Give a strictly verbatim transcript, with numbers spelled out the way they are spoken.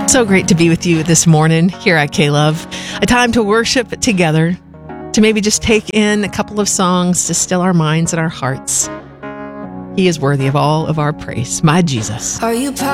So great to be with you this morning here at K-Love. A time to worship together, to maybe just take in a couple of songs to still our minds and our hearts. He is worthy of all of our praise. My Jesus. Are you proud?